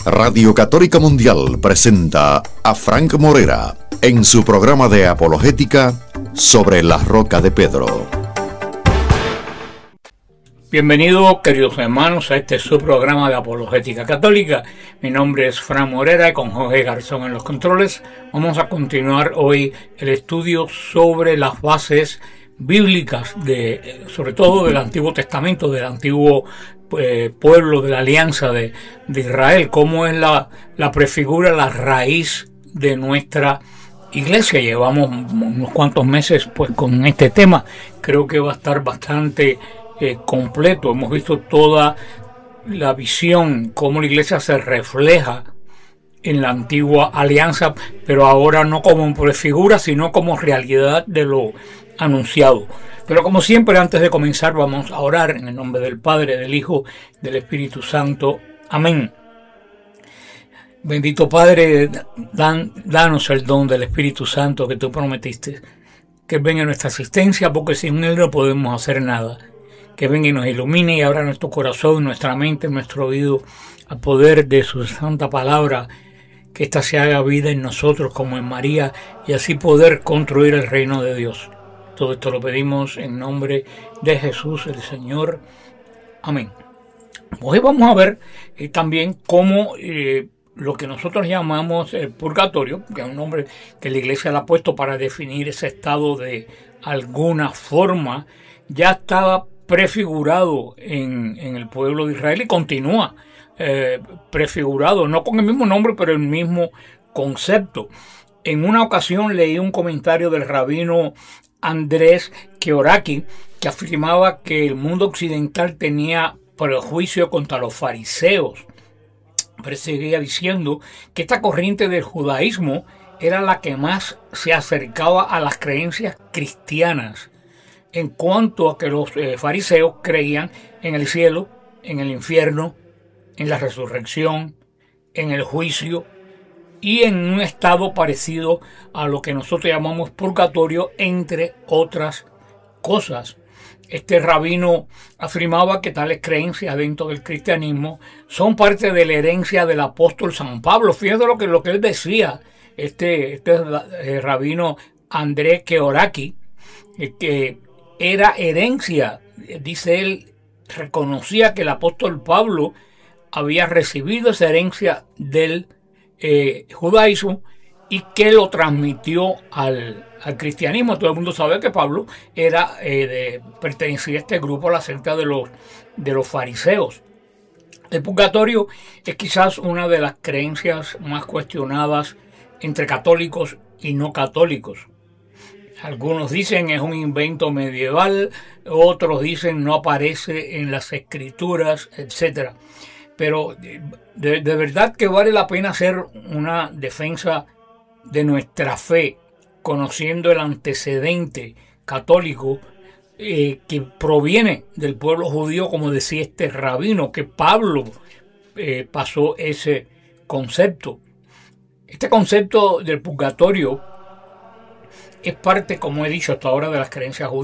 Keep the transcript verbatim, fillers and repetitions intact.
Radio Católica Mundial presenta a Frank Morera en su programa de apologética Sobre la Roca de Pedro. Bienvenidos, queridos hermanos, a este su programa de apologética católica. Mi nombre es Frank Morera y con Jorge Garzón en los controles vamos a continuar hoy el estudio sobre las bases bíblicas, de, sobre todo del Antiguo Testamento, del antiguo eh, pueblo de la alianza de, de Israel, cómo es la, la prefigura, la raíz de nuestra iglesia. Llevamos unos cuantos meses pues con este tema, creo que va a estar bastante eh, completo. Hemos visto toda la visión, cómo la iglesia se refleja en la antigua alianza, pero ahora no como prefigura, sino como realidad de lo anunciado. Pero como siempre, antes de comenzar, vamos a orar en el nombre del Padre, del Hijo, del Espíritu Santo. Amén. Bendito Padre, dan, danos el don del Espíritu Santo que tú prometiste, que venga en nuestra asistencia, porque sin él no podemos hacer nada. Que venga y nos ilumine y abra nuestro corazón, nuestra mente, nuestro oído, al poder de su santa palabra, que ésta se haga vida en nosotros como en María, y así poder construir el reino de Dios. Todo esto lo pedimos en nombre de Jesús el Señor. Amén. Hoy vamos a ver eh, también cómo eh, lo que nosotros llamamos el purgatorio, que es un nombre que la iglesia le ha puesto para definir ese estado de alguna forma, ya estaba prefigurado en, en el pueblo de Israel y continúa eh, prefigurado, no con el mismo nombre, pero el mismo concepto. En una ocasión leí un comentario del rabino Andrés Keoraki, que afirmaba que el mundo occidental tenía prejuicio contra los fariseos. Pero seguía diciendo que esta corriente del judaísmo era la que más se acercaba a las creencias cristianas, en cuanto a que los eh, fariseos creían en el cielo, en el infierno, en la resurrección, en el juicio y en un estado parecido a lo que nosotros llamamos purgatorio, entre otras cosas. Este rabino afirmaba que tales creencias dentro del cristianismo son parte de la herencia del apóstol San Pablo. Fíjate lo que, lo que él decía, este, este eh, rabino Andrés Keoraki, eh, que era herencia, dice él, reconocía que el apóstol Pablo había recibido esa herencia del Eh, judaísmo y que lo transmitió al, al cristianismo. Todo el mundo sabe que Pablo era eh, de, pertenecía a este grupo, a la secta de los, de los fariseos. El purgatorio es quizás una de las creencias más cuestionadas entre católicos y no católicos. Algunos dicen es un invento medieval, otros dicen no aparece en las escrituras, etcétera. Pero de, de verdad que vale la pena hacer una defensa de nuestra fe, conociendo el antecedente católico eh, que proviene del pueblo judío, como decía este rabino, que Pablo eh, pasó ese concepto. Este concepto del purgatorio es parte, como he dicho hasta ahora, de las creencias judías.